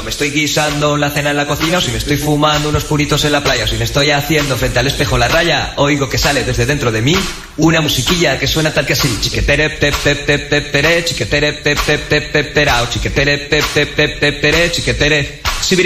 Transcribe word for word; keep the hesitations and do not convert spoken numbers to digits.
me estoy guisando la cena en la cocina, o si me estoy fumando unos puritos en la playa, o si me estoy haciendo frente al espejo la raya, oigo que sale desde dentro de mí una musiquilla que suena tal que así: chiquetere pep pep pep pep pere, chiquetere pep pep pep pep perao, chiquetere pep pep pep pep pere, chiquetere.